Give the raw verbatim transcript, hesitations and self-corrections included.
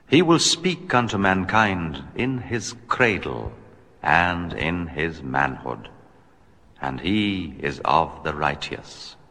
He will speak unto mankind in his cradle and in his manhood, and he is of the righteous.